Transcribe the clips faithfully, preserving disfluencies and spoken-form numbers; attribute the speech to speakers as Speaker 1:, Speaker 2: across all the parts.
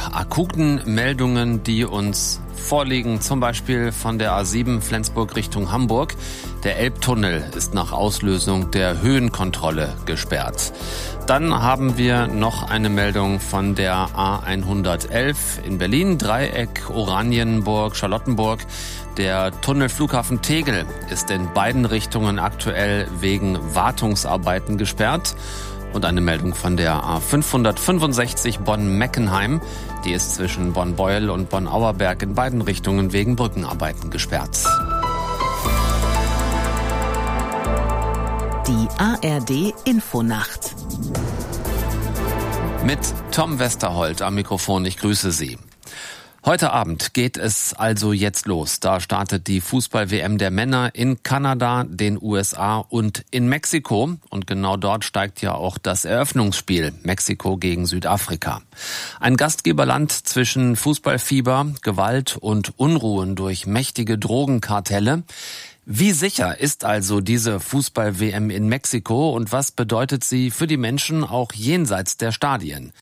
Speaker 1: akuten Meldungen, die uns vorliegen, zum Beispiel von der A sieben Flensburg Richtung Hamburg. Der Elbtunnel ist nach Auslösung der Höhenkontrolle gesperrt. Dann haben wir noch eine Meldung von der A hundertelf in Berlin, Dreieck Oranienburg, Charlottenburg. Der Tunnel Flughafen Tegel ist in beiden Richtungen aktuell wegen Wartungsarbeiten gesperrt. Und eine Meldung von der A fünfhundertfünfundsechzig Bonn-Meckenheim. Die ist zwischen Bonn-Beuel und Bonn-Auerberg in beiden Richtungen wegen Brückenarbeiten gesperrt.
Speaker 2: Die A R D Infonacht.
Speaker 1: Mit Tom Westerholt am Mikrofon, ich grüße Sie. Heute Abend geht es also jetzt los. Da startet die Fußball-W M der Männer in Kanada, den U S A und in Mexiko. Und genau dort steigt ja auch das Eröffnungsspiel Mexiko gegen Südafrika. Ein Gastgeberland zwischen Fußballfieber, Gewalt und Unruhen durch mächtige Drogenkartelle. Wie sicher ist also diese Fußball-W M in Mexiko und was bedeutet sie für die Menschen auch jenseits der Stadien?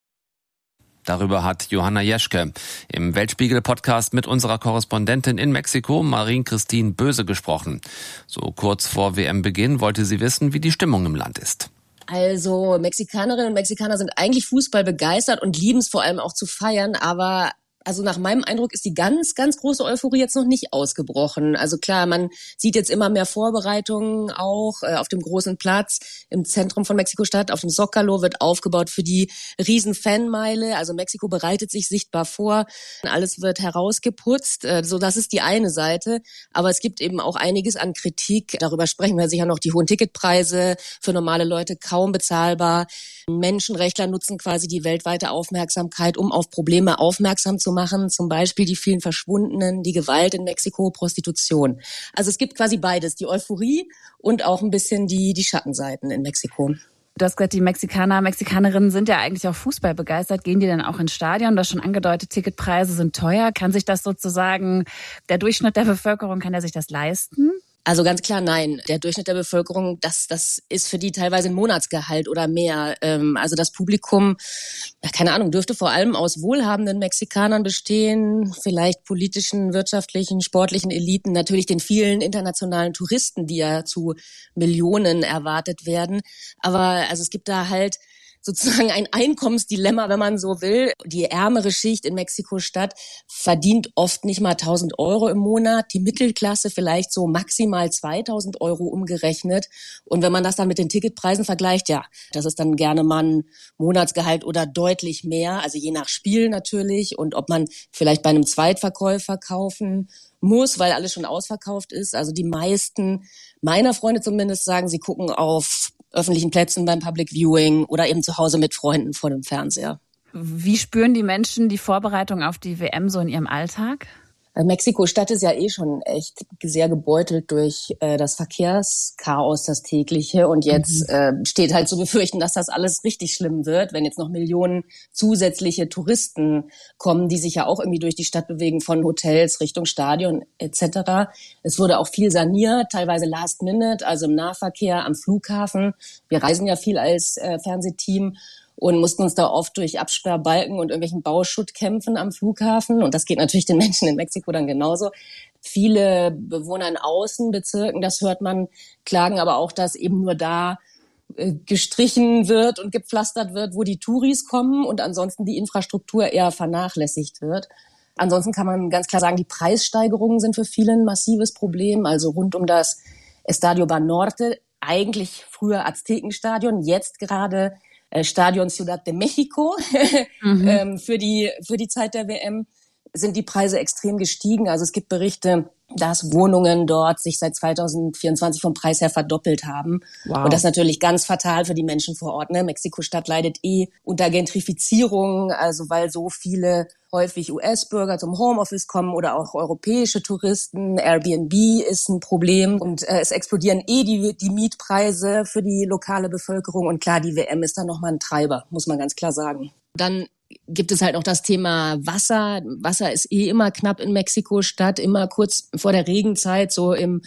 Speaker 1: Darüber hat Johanna Jeschke im Weltspiegel-Podcast mit unserer Korrespondentin in Mexiko, Marine-Christine Böse, gesprochen. So kurz vor W M-Beginn wollte sie wissen, wie die Stimmung im Land ist.
Speaker 3: Also Mexikanerinnen und Mexikaner sind eigentlich Fußball begeistert und lieben es vor allem auch zu feiern, aber also nach meinem Eindruck ist die ganz, ganz große Euphorie jetzt noch nicht ausgebrochen. Also klar, man sieht jetzt immer mehr Vorbereitungen auch äh, auf dem großen Platz im Zentrum von Mexiko-Stadt. Auf dem Zócalo wird aufgebaut für die riesen Fanmeile. Also Mexiko bereitet sich sichtbar vor. Alles wird herausgeputzt. Äh, so, das ist die eine Seite. Aber es gibt eben auch einiges an Kritik. Darüber sprechen wir sicher noch. Die hohen Ticketpreise für normale Leute kaum bezahlbar. Menschenrechtler nutzen quasi die weltweite Aufmerksamkeit, um auf Probleme aufmerksam zu machen, zum Beispiel die vielen Verschwundenen, die Gewalt in Mexiko, Prostitution. Also es gibt quasi beides, die Euphorie und auch ein bisschen die, die Schattenseiten in Mexiko.
Speaker 4: Du hast gesagt, die Mexikaner, Mexikanerinnen sind ja eigentlich auch Fußball begeistert. Gehen die dann auch ins Stadion? Du hast schon angedeutet, Ticketpreise sind teuer. Kann sich das sozusagen, der Durchschnitt der Bevölkerung, kann der sich das leisten?
Speaker 3: Also ganz klar nein. Der Durchschnitt der Bevölkerung, das das ist für die teilweise ein Monatsgehalt oder mehr. Also das Publikum, ja, keine Ahnung, dürfte vor allem aus wohlhabenden Mexikanern bestehen, vielleicht politischen, wirtschaftlichen, sportlichen Eliten, natürlich den vielen internationalen Touristen, die ja zu Millionen erwartet werden. Aber also es gibt da halt sozusagen ein Einkommensdilemma, wenn man so will. Die ärmere Schicht in Mexiko-Stadt verdient oft nicht mal tausend Euro im Monat. Die Mittelklasse vielleicht so maximal zweitausend Euro umgerechnet. Und wenn man das dann mit den Ticketpreisen vergleicht, ja, das ist dann gerne mal ein Monatsgehalt oder deutlich mehr. Also je nach Spiel natürlich und ob man vielleicht bei einem Zweitverkäufer kaufen muss, weil alles schon ausverkauft ist. Also die meisten meiner Freunde zumindest sagen, sie gucken auf öffentlichen Plätzen beim Public Viewing oder eben zu Hause mit Freunden vor dem Fernseher.
Speaker 4: Wie spüren die Menschen die Vorbereitung auf die W M so in ihrem Alltag?
Speaker 3: Mexiko-Stadt ist ja eh schon echt sehr gebeutelt durch äh, das Verkehrschaos, das tägliche. Und jetzt mhm. äh, steht halt zu befürchten, dass das alles richtig schlimm wird, wenn jetzt noch Millionen zusätzliche Touristen kommen, die sich ja auch irgendwie durch die Stadt bewegen, von Hotels Richtung Stadion et cetera. Es wurde auch viel saniert, teilweise last minute, also im Nahverkehr, am Flughafen. Wir reisen ja viel als äh, Fernsehteam und mussten uns da oft durch Absperrbalken und irgendwelchen Bauschutt kämpfen am Flughafen. Und das geht natürlich den Menschen in Mexiko dann genauso. Viele Bewohner in Außenbezirken, das hört man, klagen aber auch, dass eben nur da äh, gestrichen wird und gepflastert wird, wo die Touris kommen und ansonsten die Infrastruktur eher vernachlässigt wird. Ansonsten kann man ganz klar sagen, die Preissteigerungen sind für viele ein massives Problem. Also rund um das Estadio Banorte, eigentlich früher Aztekenstadion, jetzt gerade Stadion Ciudad de México mhm. für die für die Zeit der W M sind die Preise extrem gestiegen. Also es gibt Berichte, dass Wohnungen dort sich seit zweitausendvierundzwanzig vom Preis her verdoppelt haben. Wow. Und das ist natürlich ganz fatal für die Menschen vor Ort. Ne? Mexiko-Stadt leidet eh unter Gentrifizierung, also weil so viele häufig U S-Bürger zum Homeoffice kommen oder auch europäische Touristen. Airbnb ist ein Problem und äh, es explodieren eh die, die Mietpreise für die lokale Bevölkerung. Und klar, die W M ist dann nochmal ein Treiber, muss man ganz klar sagen. Dann gibt es halt noch das Thema Wasser. Wasser ist eh immer knapp in Mexiko-Stadt, immer kurz vor der Regenzeit, so im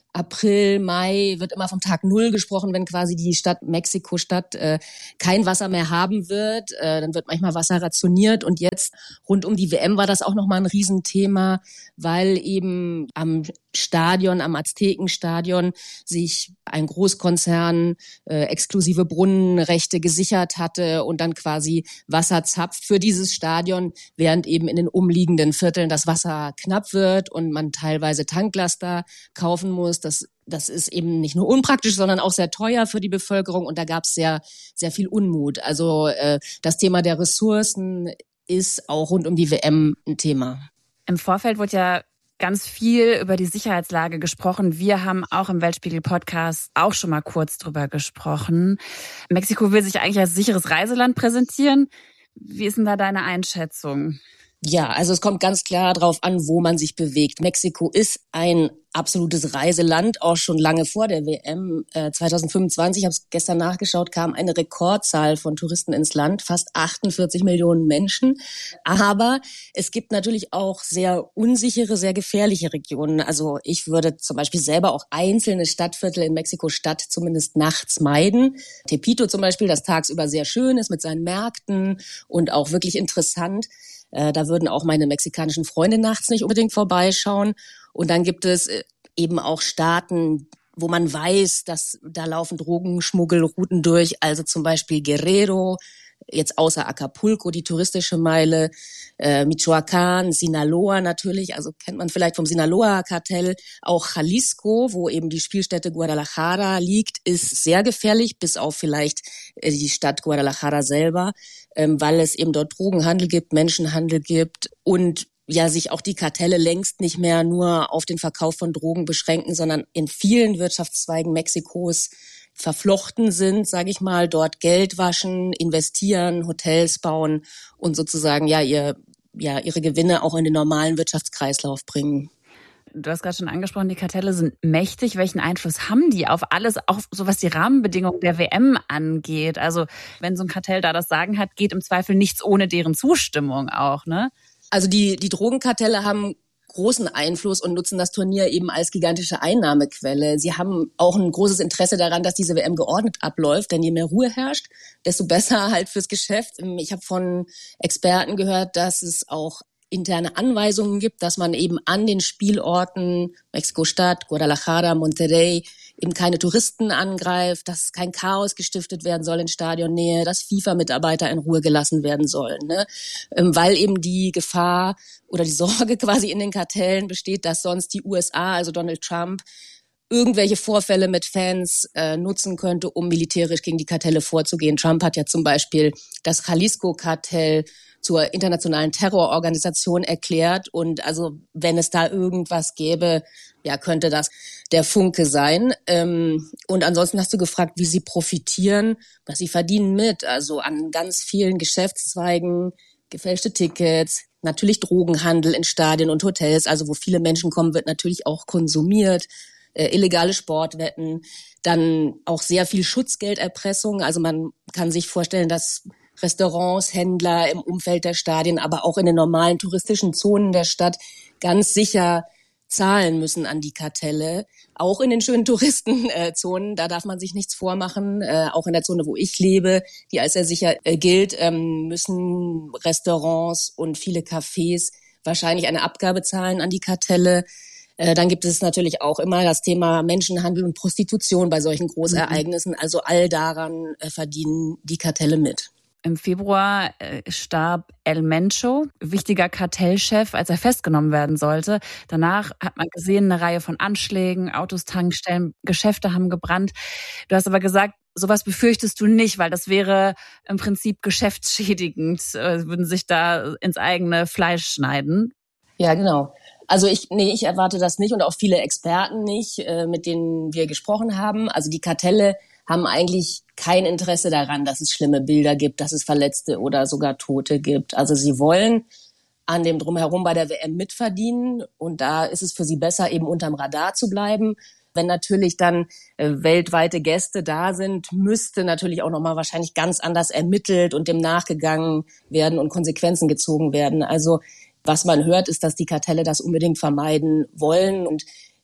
Speaker 3: April, Mai wird immer vom Tag Null gesprochen, wenn quasi die Stadt Mexiko-Stadt äh, kein Wasser mehr haben wird. Äh, dann wird manchmal Wasser rationiert. Und jetzt rund um die W M war das auch nochmal ein Riesenthema, weil eben am Stadion, am Aztekenstadion sich ein Großkonzern äh, exklusive Brunnenrechte gesichert hatte und dann quasi Wasser zapft für dieses Stadion, während eben in den umliegenden Vierteln das Wasser knapp wird und man teilweise Tanklaster kaufen muss. Das Das ist eben nicht nur unpraktisch, sondern auch sehr teuer für die Bevölkerung und da gab es sehr, sehr viel Unmut. Also äh, das Thema der Ressourcen ist auch rund um die W M ein Thema.
Speaker 4: Im Vorfeld wurde ja ganz viel über die Sicherheitslage gesprochen. Wir haben auch im Weltspiegel-Podcast auch schon mal kurz drüber gesprochen. Mexiko will sich eigentlich als sicheres Reiseland präsentieren. Wie ist denn da deine Einschätzung?
Speaker 3: Ja, also es kommt ganz klar darauf an, wo man sich bewegt. Mexiko ist ein absolutes Reiseland, auch schon lange vor der W M. Äh, zwanzig fünfundzwanzig, ich habe es gestern nachgeschaut, kam eine Rekordzahl von Touristen ins Land, fast achtundvierzig Millionen Menschen. Aber es gibt natürlich auch sehr unsichere, sehr gefährliche Regionen. Also ich würde zum Beispiel selber auch einzelne Stadtviertel in Mexiko-Stadt zumindest nachts meiden. Tepito zum Beispiel, das tagsüber sehr schön ist mit seinen Märkten und auch wirklich interessant. Äh, da würden auch meine mexikanischen Freunde nachts nicht unbedingt vorbeischauen. Und dann gibt es äh, eben auch Staaten, wo man weiß, dass da laufen Drogenschmuggelrouten durch. Also zum Beispiel Guerrero, jetzt außer Acapulco, die touristische Meile, äh, Michoacán, Sinaloa natürlich, also kennt man vielleicht vom Sinaloa-Kartell. Auch Jalisco, wo eben die Spielstätte Guadalajara liegt, ist sehr gefährlich, bis auf vielleicht äh, die Stadt Guadalajara selber, ähm, weil es eben dort Drogenhandel gibt, Menschenhandel gibt und ja sich auch die Kartelle längst nicht mehr nur auf den Verkauf von Drogen beschränken, sondern in vielen Wirtschaftszweigen Mexikos verflochten sind, sage ich mal, dort Geld waschen, investieren, Hotels bauen und sozusagen ja ihr ja ihre Gewinne auch in den normalen Wirtschaftskreislauf bringen.
Speaker 4: Du hast gerade schon angesprochen, die Kartelle sind mächtig. Welchen Einfluss haben die auf alles, auch so was die Rahmenbedingungen der W M angeht? Also wenn so ein Kartell da das Sagen hat, geht im Zweifel nichts ohne deren Zustimmung auch, ne?
Speaker 3: Also die die Drogenkartelle haben großen Einfluss und nutzen das Turnier eben als gigantische Einnahmequelle. Sie haben auch ein großes Interesse daran, dass diese W M geordnet abläuft, denn je mehr Ruhe herrscht, desto besser halt fürs Geschäft. Ich habe von Experten gehört, dass es auch interne Anweisungen gibt, dass man eben an den Spielorten Mexiko-Stadt, Guadalajara, Monterrey eben keine Touristen angreift, dass kein Chaos gestiftet werden soll in Stadionnähe, dass FIFA-Mitarbeiter in Ruhe gelassen werden sollen, ne? Weil eben die Gefahr oder die Sorge quasi in den Kartellen besteht, dass sonst die U S A, also Donald Trump, irgendwelche Vorfälle mit Fans äh, nutzen könnte, um militärisch gegen die Kartelle vorzugehen. Trump hat ja zum Beispiel das Jalisco-Kartell zur internationalen Terrororganisation erklärt. Und also wenn es da irgendwas gäbe, ja, könnte das der Funke sein. Ähm, und ansonsten hast du gefragt, wie sie profitieren, was sie verdienen mit. Also an ganz vielen Geschäftszweigen, gefälschte Tickets, natürlich Drogenhandel in Stadien und Hotels. Also wo viele Menschen kommen, wird natürlich auch konsumiert. Äh, illegale Sportwetten, dann auch sehr viel Schutzgelderpressung. Also man kann sich vorstellen, dass Restaurants, Händler im Umfeld der Stadien, aber auch in den normalen touristischen Zonen der Stadt ganz sicher zahlen müssen an die Kartelle. Auch in den schönen Touristenzonen, da darf man sich nichts vormachen. Äh, auch in der Zone, wo ich lebe, die als sehr sicher äh, gilt, ähm, müssen Restaurants und viele Cafés wahrscheinlich eine Abgabe zahlen an die Kartelle. Äh, dann gibt es natürlich auch immer das Thema Menschenhandel und Prostitution bei solchen Großereignissen. Also all daran äh, verdienen die Kartelle mit.
Speaker 4: Im Februar starb El Mencho, wichtiger Kartellchef, als er festgenommen werden sollte. Danach hat man gesehen, eine Reihe von Anschlägen, Autos, Tankstellen, Geschäfte haben gebrannt. Du hast aber gesagt, sowas befürchtest du nicht, weil das wäre im Prinzip geschäftsschädigend, würden sich da ins eigene Fleisch schneiden.
Speaker 3: Ja, genau. Also ich, nee, ich erwarte das nicht und auch viele Experten nicht, äh, mit denen wir gesprochen haben. Also die Kartelle haben eigentlich kein Interesse daran, dass es schlimme Bilder gibt, dass es Verletzte oder sogar Tote gibt. Also sie wollen an dem Drumherum bei der W M mitverdienen und da ist es für sie besser, eben unterm Radar zu bleiben. Wenn natürlich dann äh, weltweite Gäste da sind, müsste natürlich auch nochmal wahrscheinlich ganz anders ermittelt und dem nachgegangen werden und Konsequenzen gezogen werden. Also was man hört, ist, dass die Kartelle das unbedingt vermeiden wollen und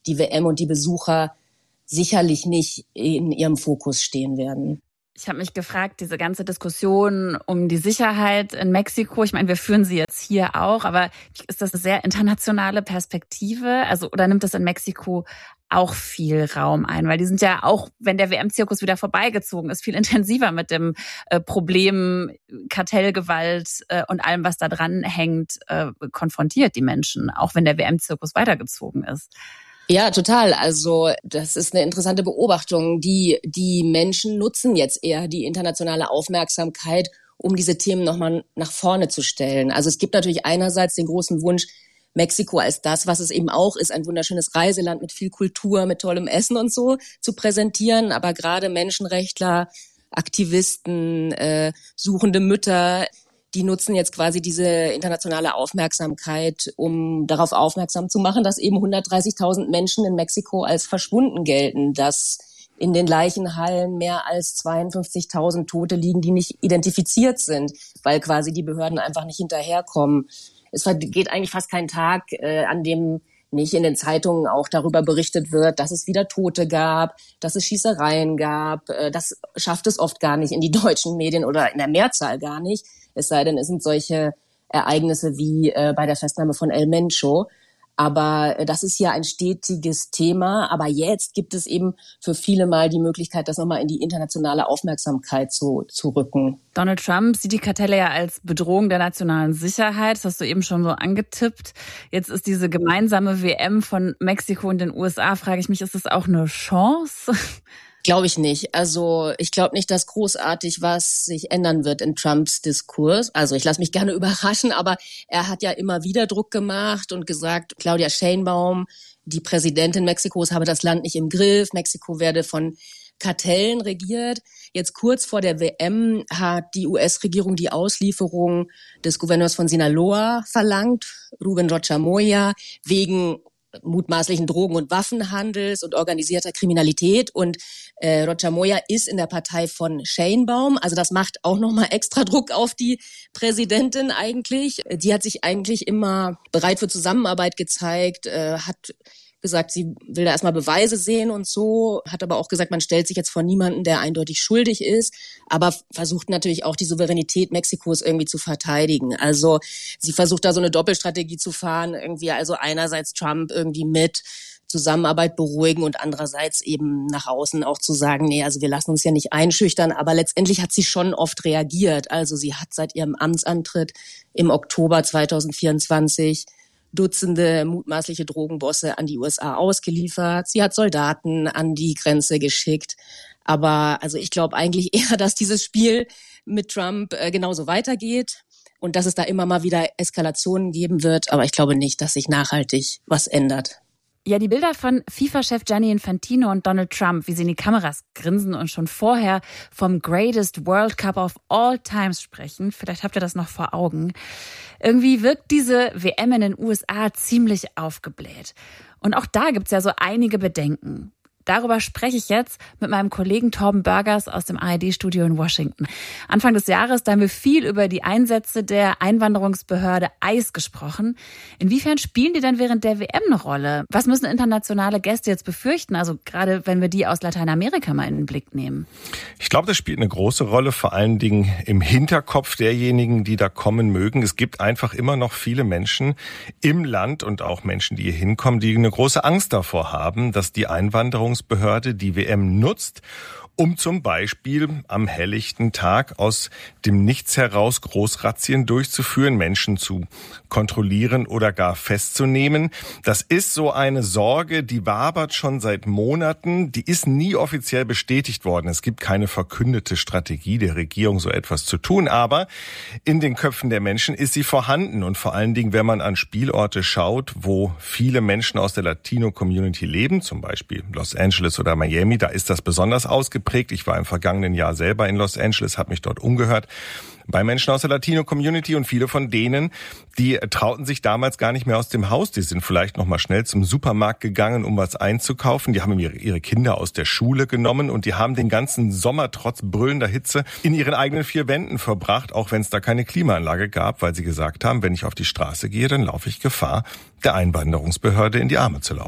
Speaker 3: die W M und die Besucher sicherlich nicht in ihrem Fokus stehen werden.
Speaker 4: Ich habe mich gefragt, diese ganze Diskussion um die Sicherheit in Mexiko, ich meine, wir führen sie jetzt hier auch, aber ist das eine sehr internationale Perspektive? Also, oder nimmt das in Mexiko auch viel Raum ein? Weil die sind ja auch, wenn der W M-Zirkus wieder vorbeigezogen ist, viel intensiver mit dem äh, Problem Kartellgewalt äh, und allem, was da dran hängt, äh, konfrontiert die Menschen, auch wenn der W M-Zirkus weitergezogen ist.
Speaker 3: Ja, total. Also das ist eine interessante Beobachtung. Die, die Menschen nutzen jetzt eher die internationale Aufmerksamkeit, um diese Themen nochmal nach vorne zu stellen. Also es gibt natürlich einerseits den großen Wunsch, Mexiko als das, was es eben auch ist, ein wunderschönes Reiseland mit viel Kultur, mit tollem Essen und so zu präsentieren. Aber gerade Menschenrechtler, Aktivisten, äh, suchende Mütter, die nutzen jetzt quasi diese internationale Aufmerksamkeit, um darauf aufmerksam zu machen, dass eben hundertdreißigtausend Menschen in Mexiko als verschwunden gelten, dass in den Leichenhallen mehr als zweiundfünfzigtausend Tote liegen, die nicht identifiziert sind, weil quasi die Behörden einfach nicht hinterherkommen. Es geht eigentlich fast kein Tag, äh, an dem nicht in den Zeitungen auch darüber berichtet wird, dass es wieder Tote gab, dass es Schießereien gab. Äh, das schafft es oft gar nicht in die deutschen Medien oder in der Mehrzahl gar nicht. Es sei denn, es sind solche Ereignisse wie äh, bei der Festnahme von El Mencho. Aber äh, das ist ja ein stetiges Thema. Aber jetzt gibt es eben für viele mal die Möglichkeit, das nochmal in die internationale Aufmerksamkeit zu, zu rücken.
Speaker 4: Donald Trump sieht die Kartelle ja als Bedrohung der nationalen Sicherheit. Das hast du eben schon so angetippt. Jetzt ist diese gemeinsame W M von Mexiko und den U S A, frage ich mich, ist das auch eine Chance?
Speaker 3: Glaube ich nicht. Also ich glaube nicht, dass großartig was sich ändern wird in Trumps Diskurs. Also ich lasse mich gerne überraschen, aber er hat ja immer wieder Druck gemacht und gesagt, Claudia Sheinbaum, die Präsidentin Mexikos, habe das Land nicht im Griff. Mexiko werde von Kartellen regiert. Jetzt kurz vor der W M hat die U S-Regierung die Auslieferung des Gouverneurs von Sinaloa verlangt, Rubén Rocha Moya, wegen mutmaßlichen Drogen- und Waffenhandels und organisierter Kriminalität. Und äh, Rocha Moya ist in der Partei von Sheinbaum. Also das macht auch nochmal extra Druck auf die Präsidentin eigentlich. Die hat sich eigentlich immer bereit für Zusammenarbeit gezeigt, äh, hat gesagt, sie will da erstmal Beweise sehen und so, hat aber auch gesagt, man stellt sich jetzt vor niemanden, der eindeutig schuldig ist, aber versucht natürlich auch die Souveränität Mexikos irgendwie zu verteidigen. Also sie versucht da so eine Doppelstrategie zu fahren, irgendwie also einerseits Trump irgendwie mit Zusammenarbeit beruhigen und andererseits eben nach außen auch zu sagen, nee, also wir lassen uns ja nicht einschüchtern, aber letztendlich hat sie schon oft reagiert. Also sie hat seit ihrem Amtsantritt im Oktober zweitausendvierundzwanzig Dutzende mutmaßliche Drogenbosse an die U S A ausgeliefert. Sie hat Soldaten an die Grenze geschickt. Aber also ich glaube eigentlich eher, dass dieses Spiel mit Trump äh, genauso weitergeht und dass es da immer mal wieder Eskalationen geben wird. Aber ich glaube nicht, dass sich nachhaltig was ändert.
Speaker 4: Ja, die Bilder von FIFA-Chef Gianni Infantino und Donald Trump, wie sie in die Kameras grinsen und schon vorher vom Greatest World Cup of All Times sprechen, vielleicht habt ihr das noch vor Augen. Irgendwie wirkt diese W M in den U S A ziemlich aufgebläht. Und auch da gibt's ja so einige Bedenken. Darüber spreche ich jetzt mit meinem Kollegen Torben Burgers aus dem A R D-Studio in Washington. Anfang des Jahres, da haben wir viel über die Einsätze der Einwanderungsbehörde I C E gesprochen. Inwiefern spielen die denn während der W M eine Rolle? Was müssen internationale Gäste jetzt befürchten? Also gerade wenn wir die aus Lateinamerika mal in den Blick nehmen.
Speaker 5: Ich glaube, das spielt eine große Rolle, vor allen Dingen im Hinterkopf derjenigen, die da kommen mögen. Es gibt einfach immer noch viele Menschen im Land und auch Menschen, die hier hinkommen, die eine große Angst davor haben, dass die Einwanderung Behörde die W M nutzt, um zum Beispiel am helllichten Tag aus dem Nichts heraus Großrazzien durchzuführen, Menschen zu kontrollieren oder gar festzunehmen. Das ist so eine Sorge, die wabert schon seit Monaten. Die ist nie offiziell bestätigt worden. Es gibt keine verkündete Strategie der Regierung, so etwas zu tun. Aber in den Köpfen der Menschen ist sie vorhanden. Und vor allen Dingen, wenn man an Spielorte schaut, wo viele Menschen aus der Latino-Community leben, zum Beispiel Los Angeles oder Miami, da ist das besonders ausgeprägt. Ich war im vergangenen Jahr selber in Los Angeles, habe mich dort umgehört bei Menschen aus der Latino-Community und viele von denen, die trauten sich damals gar nicht mehr aus dem Haus. Die sind vielleicht noch mal schnell zum Supermarkt gegangen, um was einzukaufen. Die haben ihre Kinder aus der Schule genommen und die haben den ganzen Sommer trotz brüllender Hitze in ihren eigenen vier Wänden verbracht, auch wenn es da keine Klimaanlage gab, weil sie gesagt haben, wenn ich auf die Straße gehe, dann laufe ich Gefahr, der Einwanderungsbehörde in die Arme zu laufen.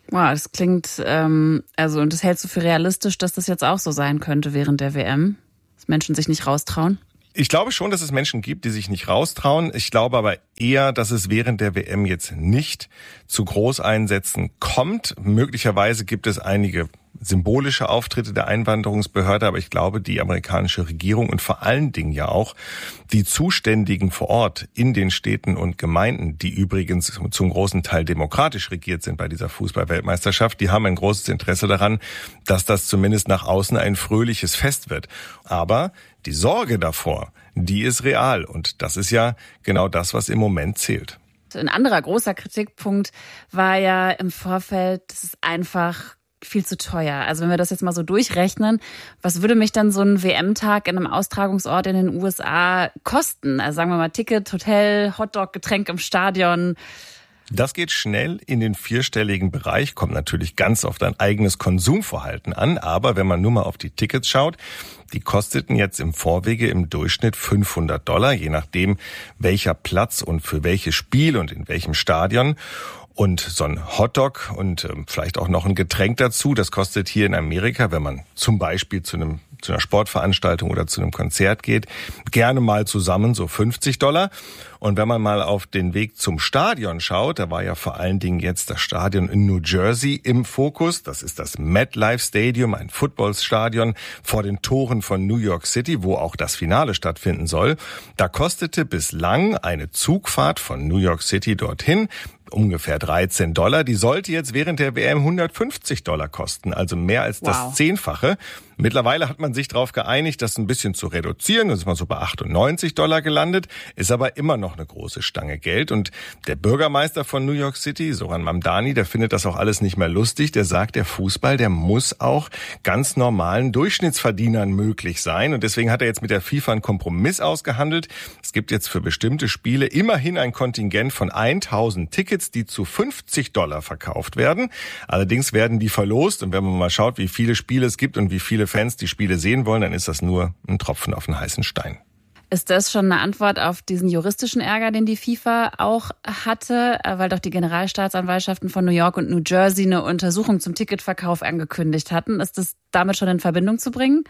Speaker 4: Wow, das klingt, ähm, also und das hältst du für realistisch, dass das jetzt auch so sein könnte während der W M? Dass Menschen sich nicht raustrauen?
Speaker 5: Ich glaube schon, dass es Menschen gibt, die sich nicht raustrauen. Ich glaube aber eher, dass es während der W M jetzt nicht zu Großeinsätzen kommt. Möglicherweise gibt es einige symbolische Auftritte der Einwanderungsbehörde, aber ich glaube, die amerikanische Regierung und vor allen Dingen ja auch die Zuständigen vor Ort in den Städten und Gemeinden, die übrigens zum großen Teil demokratisch regiert sind bei dieser Fußball-Weltmeisterschaft, die haben ein großes Interesse daran, dass das zumindest nach außen ein fröhliches Fest wird. Aber die Sorge davor, die ist real und das ist ja genau das, was im Moment zählt.
Speaker 4: Ein anderer großer Kritikpunkt war ja im Vorfeld, das ist einfach viel zu teuer. Also wenn wir das jetzt mal so durchrechnen, was würde mich dann so ein W M-Tag in einem Austragungsort in den U S A kosten? Also sagen wir mal Ticket, Hotel, Hotdog, Getränk im Stadion.
Speaker 5: Das geht schnell in den vierstelligen Bereich, kommt natürlich ganz auf dein eigenes Konsumverhalten an. Aber wenn man nur mal auf die Tickets schaut, die kosteten jetzt im Vorwege im Durchschnitt fünfhundert Dollar, je nachdem welcher Platz und für welches Spiel und in welchem Stadion. Und so ein Hotdog und äh, vielleicht auch noch ein Getränk dazu, das kostet hier in Amerika, wenn man zum Beispiel zu einem zu einer Sportveranstaltung oder zu einem Konzert geht, gerne mal zusammen so fünfzig Dollar. Und wenn man mal auf den Weg zum Stadion schaut, da war ja vor allen Dingen jetzt das Stadion in New Jersey im Fokus. Das ist das MetLife Stadium, ein Footballstadion vor den Toren von New York City, wo auch das Finale stattfinden soll. Da kostete bislang eine Zugfahrt von New York City dorthin ungefähr dreizehn Dollar. Die sollte jetzt während der W M hundertfünfzig Dollar kosten, also mehr als das
Speaker 4: Wow.
Speaker 5: Zehnfache. Mittlerweile hat man sich darauf geeinigt, das ein bisschen zu reduzieren. Da ist man so bei achtundneunzig Dollar gelandet, ist aber immer noch eine große Stange Geld. Und der Bürgermeister von New York City, Zoran Mamdani, der findet das auch alles nicht mehr lustig. Der sagt, der Fußball, der muss auch ganz normalen Durchschnittsverdienern möglich sein. Und deswegen hat er jetzt mit der FIFA einen Kompromiss ausgehandelt. Es gibt jetzt für bestimmte Spiele immerhin ein Kontingent von tausend Tickets, die zu fünfzig Dollar verkauft werden. Allerdings werden die verlost. Und wenn man mal schaut, wie viele Spiele es gibt und wie viele Fans die Spiele sehen wollen, dann ist das nur ein Tropfen auf den heißen Stein.
Speaker 4: Ist das schon eine Antwort auf diesen juristischen Ärger, den die FIFA auch hatte, weil doch die Generalstaatsanwaltschaften von New York und New Jersey eine Untersuchung zum Ticketverkauf angekündigt hatten? Ist das damit schon in Verbindung zu bringen?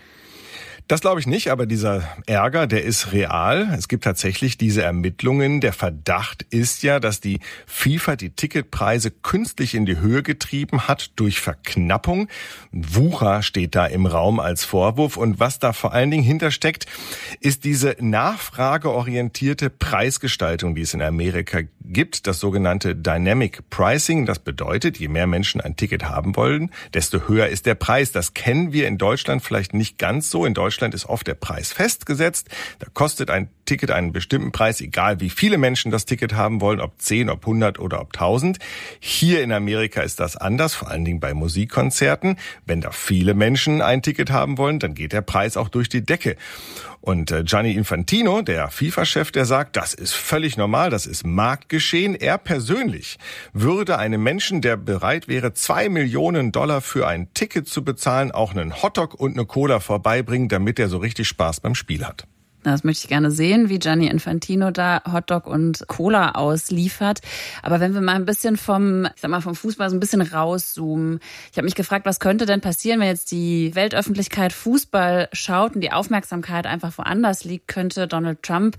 Speaker 5: Das glaube ich nicht, aber dieser Ärger, der ist real. Es gibt tatsächlich diese Ermittlungen. Der Verdacht ist ja, dass die FIFA die Ticketpreise künstlich in die Höhe getrieben hat durch Verknappung. Wucher steht da im Raum als Vorwurf. Und was da vor allen Dingen hintersteckt, ist diese nachfrageorientierte Preisgestaltung, die es in Amerika gibt, das sogenannte Dynamic Pricing. Das bedeutet, je mehr Menschen ein Ticket haben wollen, desto höher ist der Preis. Das kennen wir in Deutschland vielleicht nicht ganz so. In Deutschland ist oft der Preis festgesetzt. Da kostet ein Ticket einen bestimmten Preis, egal wie viele Menschen das Ticket haben wollen, ob zehn, ob hundert oder ob tausend. Hier in Amerika ist das anders, vor allen Dingen bei Musikkonzerten. Wenn da viele Menschen ein Ticket haben wollen, dann geht der Preis auch durch die Decke. Und Gianni Infantino, der FIFA-Chef, der sagt, das ist völlig normal, das ist Marktgeschehen. Er persönlich würde einem Menschen, der bereit wäre, zwei Millionen Dollar für ein Ticket zu bezahlen, auch einen Hotdog und eine Cola vorbeibringen, damit er so richtig Spaß beim Spiel hat.
Speaker 4: Das möchte ich gerne sehen, wie Gianni Infantino da Hotdog und Cola ausliefert. Aber wenn wir mal ein bisschen vom, ich sag mal, vom Fußball so ein bisschen rauszoomen. Ich habe mich gefragt, was könnte denn passieren, wenn jetzt die Weltöffentlichkeit Fußball schaut und die Aufmerksamkeit einfach woanders liegt, könnte Donald Trump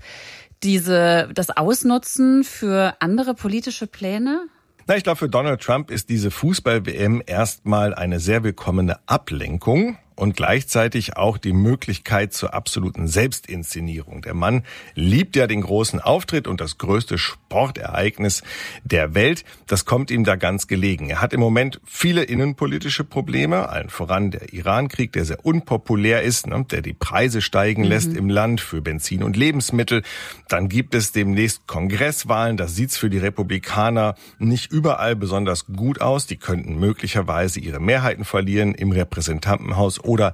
Speaker 4: diese, das ausnutzen für andere politische Pläne?
Speaker 5: Na, ich glaube, für Donald Trump ist diese Fußball-W M erstmal eine sehr willkommene Ablenkung und gleichzeitig auch die Möglichkeit zur absoluten Selbstinszenierung. Der Mann liebt ja den großen Auftritt und das größte Sportereignis der Welt. Das kommt ihm da ganz gelegen. Er hat im Moment viele innenpolitische Probleme, allen voran der Iran-Krieg, der sehr unpopulär ist, ne, der die Preise steigen lässt mhm. im Land für Benzin und Lebensmittel. Dann gibt es demnächst Kongresswahlen. Das sieht's für die Republikaner nicht überall besonders gut aus. Die könnten möglicherweise ihre Mehrheiten verlieren im Repräsentantenhaus oder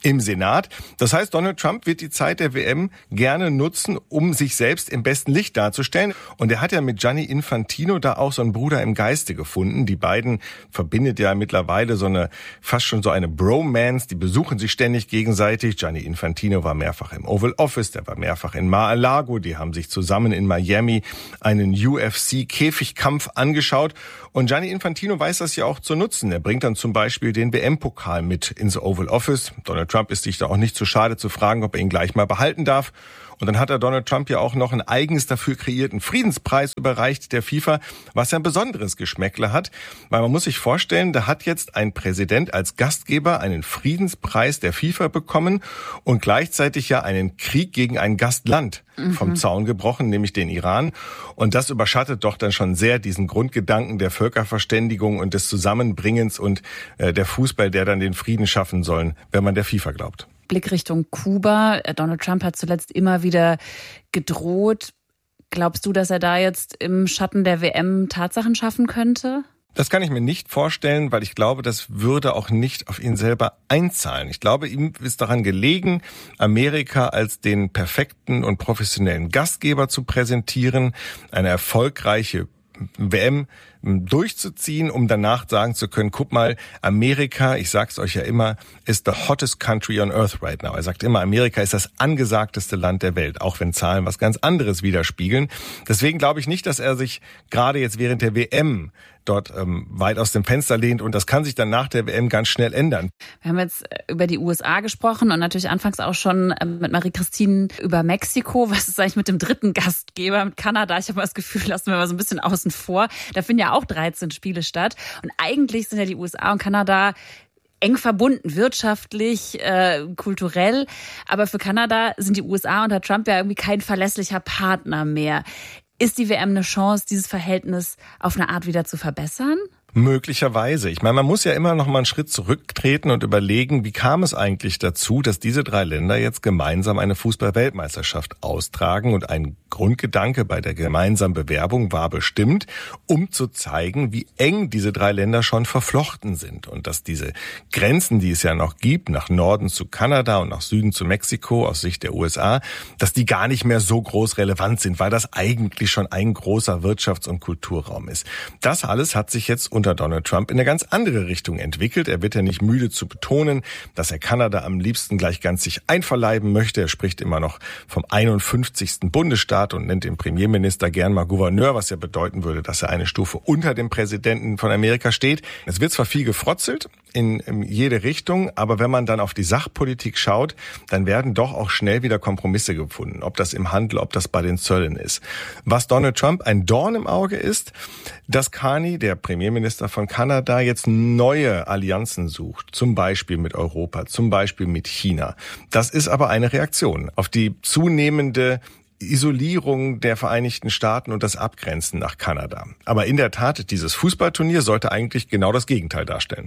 Speaker 5: im Senat. Das heißt, Donald Trump wird die Zeit der W M gerne nutzen, um sich selbst im besten Licht darzustellen. Und er hat ja mit Gianni Infantino da auch so einen Bruder im Geiste gefunden. Die beiden verbindet ja mittlerweile so eine, fast schon so eine Bromance. Die besuchen sich ständig gegenseitig. Gianni Infantino war mehrfach im Oval Office, der war mehrfach in Mar-a-Lago. Die haben sich zusammen in Miami einen U F C-Käfigkampf angeschaut. Und Gianni Infantino weiß das ja auch zu nutzen. Er bringt dann zum Beispiel den W M-Pokal mit ins Oval Office. Donald Trump ist sich da auch nicht zu schade zu fragen, ob er ihn gleich mal behalten darf. Und dann hat er Donald Trump ja auch noch einen eigens dafür kreierten Friedenspreis überreicht der FIFA, was ja ein besonderes Geschmäckle hat. Weil man muss sich vorstellen, da hat jetzt ein Präsident als Gastgeber einen Friedenspreis der FIFA bekommen und gleichzeitig ja einen Krieg gegen ein Gastland vom mhm. Zaun gebrochen, nämlich den Iran. Und das überschattet doch dann schon sehr diesen Grundgedanken der Völkerverständigung und des Zusammenbringens und äh, der Fußball, der dann den Frieden schaffen sollen, wenn man der FIFA glaubt.
Speaker 4: Blick Richtung Kuba. Donald Trump hat zuletzt immer wieder gedroht. Glaubst du, dass er da jetzt im Schatten der W M Tatsachen schaffen könnte?
Speaker 5: Das kann ich mir nicht vorstellen, weil ich glaube, das würde auch nicht auf ihn selber einzahlen. Ich glaube, ihm ist daran gelegen, Amerika als den perfekten und professionellen Gastgeber zu präsentieren, eine erfolgreiche W M durchzuziehen, um danach sagen zu können, guck mal, Amerika, ich sag's euch ja immer, ist the hottest country on earth right now. Er sagt immer, Amerika ist das angesagteste Land der Welt, auch wenn Zahlen was ganz anderes widerspiegeln. Deswegen glaube ich nicht, dass er sich gerade jetzt während der W M dort ähm, weit aus dem Fenster lehnt und das kann sich dann nach der W M ganz schnell ändern.
Speaker 4: Wir haben jetzt über die U S A gesprochen und natürlich anfangs auch schon mit Marie-Christine über Mexiko. Was ist eigentlich mit dem dritten Gastgeber, mit Kanada? Ich habe mal das Gefühl, lassen wir mal so ein bisschen außen vor. Da finden ja auch dreizehn Spiele statt und eigentlich sind ja die U S A und Kanada eng verbunden, wirtschaftlich, äh, kulturell. Aber für Kanada sind die U S A unter Trump ja irgendwie kein verlässlicher Partner mehr. Ist die W M eine Chance, dieses Verhältnis auf eine Art wieder zu verbessern?
Speaker 5: Möglicherweise. Ich meine, man muss ja immer noch mal einen Schritt zurücktreten und überlegen, wie kam es eigentlich dazu, dass diese drei Länder jetzt gemeinsam eine Fußball-Weltmeisterschaft austragen. Und ein Grundgedanke bei der gemeinsamen Bewerbung war bestimmt, um zu zeigen, wie eng diese drei Länder schon verflochten sind. Und dass diese Grenzen, die es ja noch gibt, nach Norden zu Kanada und nach Süden zu Mexiko aus Sicht der U S A, dass die gar nicht mehr so groß relevant sind, weil das eigentlich schon ein großer Wirtschafts- und Kulturraum ist. Das alles hat sich jetzt unter Donald Trump in eine ganz andere Richtung entwickelt. Er wird ja nicht müde zu betonen, dass er Kanada am liebsten gleich ganz sich einverleiben möchte. Er spricht immer noch vom einundfünfzigsten Bundesstaat und nennt den Premierminister gern mal Gouverneur, was ja bedeuten würde, dass er eine Stufe unter dem Präsidenten von Amerika steht. Es wird zwar viel gefrotzelt in, in jede Richtung, aber wenn man dann auf die Sachpolitik schaut, dann werden doch auch schnell wieder Kompromisse gefunden, ob das im Handel, ob das bei den Zöllen ist. Was Donald Trump ein Dorn im Auge ist, dass Carney, der Premierminister von Kanada, jetzt neue Allianzen sucht, zum Beispiel mit Europa, zum Beispiel mit China. Das ist aber eine Reaktion auf die zunehmende Isolierung der Vereinigten Staaten und das Abgrenzen nach Kanada. Aber in der Tat, dieses Fußballturnier sollte eigentlich genau das Gegenteil darstellen.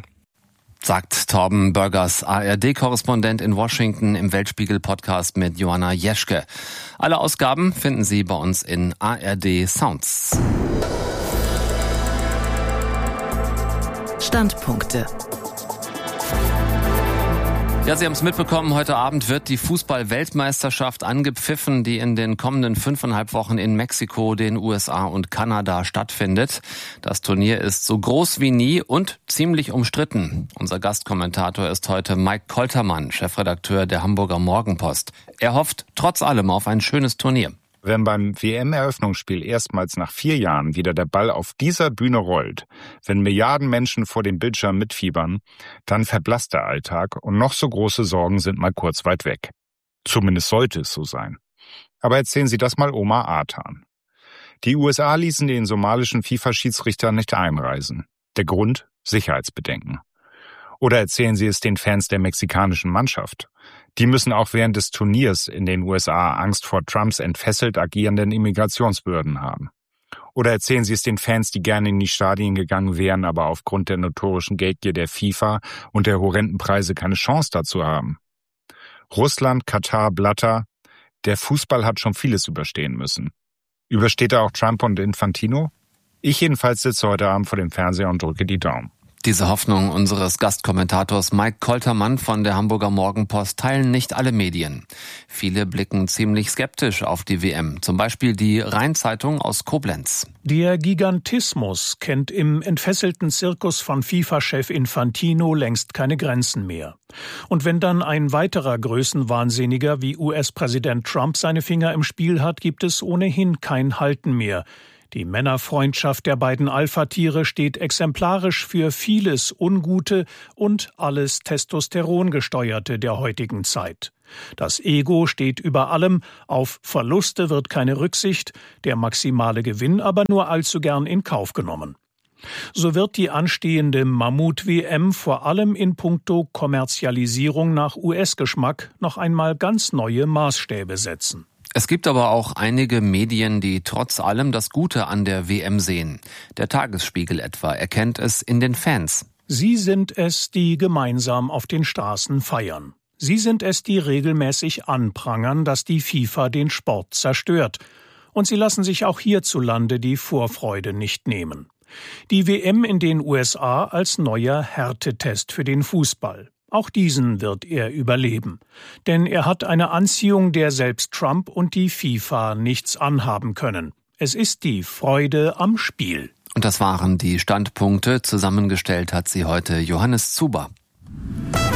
Speaker 1: Sagt Torben Börgers, A R D-Korrespondent in Washington im Weltspiegel-Podcast mit Joanna Jeschke. Alle Ausgaben finden Sie bei uns in A R D Sounds.
Speaker 2: Standpunkte.
Speaker 1: Ja, Sie haben es mitbekommen, heute Abend wird die Fußball-Weltmeisterschaft angepfiffen, die in den kommenden fünfeinhalb Wochen in Mexiko, den U S A und Kanada stattfindet. Das Turnier ist so groß wie nie und ziemlich umstritten. Unser Gastkommentator ist heute Mike Koltermann, Chefredakteur der Hamburger Morgenpost. Er hofft trotz allem auf ein schönes Turnier.
Speaker 6: Wenn beim W M-Eröffnungsspiel erstmals nach vier Jahren wieder der Ball auf dieser Bühne rollt, wenn Milliarden Menschen vor dem Bildschirm mitfiebern, dann verblasst der Alltag und noch so große Sorgen sind mal kurz weit weg. Zumindest sollte es so sein. Aber erzählen Sie das mal Oma Artan. Die U S A ließen den somalischen FIFA-Schiedsrichter nicht einreisen. Der Grund? Sicherheitsbedenken. Oder erzählen Sie es den Fans der mexikanischen Mannschaft. Die müssen auch während des Turniers in den U S A Angst vor Trumps entfesselt agierenden Immigrationsbehörden haben. Oder erzählen Sie es den Fans, die gerne in die Stadien gegangen wären, aber aufgrund der notorischen Geldgier der FIFA und der horrenden Preise keine Chance dazu haben. Russland, Katar, Blatter, der Fußball hat schon vieles überstehen müssen. Übersteht er auch Trump und Infantino? Ich jedenfalls sitze heute Abend vor dem Fernseher und drücke die Daumen.
Speaker 1: Diese Hoffnung unseres Gastkommentators Mike Koltermann von der Hamburger Morgenpost teilen nicht alle Medien. Viele blicken ziemlich skeptisch auf die W M, zum Beispiel die Rhein-Zeitung aus Koblenz.
Speaker 7: Der Gigantismus kennt im entfesselten Zirkus von FIFA-Chef Infantino längst keine Grenzen mehr. Und wenn dann ein weiterer Größenwahnsinniger wie U S-Präsident Trump seine Finger im Spiel hat, gibt es ohnehin kein Halten mehr. Die Männerfreundschaft der beiden Alpha-Tiere steht exemplarisch für vieles Ungute und alles Testosterongesteuerte der heutigen Zeit. Das Ego steht über allem, auf Verluste wird keine Rücksicht, der maximale Gewinn aber nur allzu gern in Kauf genommen. So wird die anstehende Mammut-W M vor allem in puncto Kommerzialisierung nach U S-Geschmack noch einmal ganz neue Maßstäbe setzen.
Speaker 1: Es gibt aber auch einige Medien, die trotz allem das Gute an der W M sehen. Der Tagesspiegel etwa erkennt es in den Fans.
Speaker 7: Sie sind es, die gemeinsam auf den Straßen feiern. Sie sind es, die regelmäßig anprangern, dass die FIFA den Sport zerstört. Und sie lassen sich auch hierzulande die Vorfreude nicht nehmen. Die W M in den U S A als neuer Härtetest für den Fußball. Auch diesen wird er überleben. Denn er hat eine Anziehung, der selbst Trump und die FIFA nichts anhaben können. Es ist die Freude am Spiel.
Speaker 1: Und das waren die Standpunkte. Zusammengestellt hat sie heute Johannes Zuber.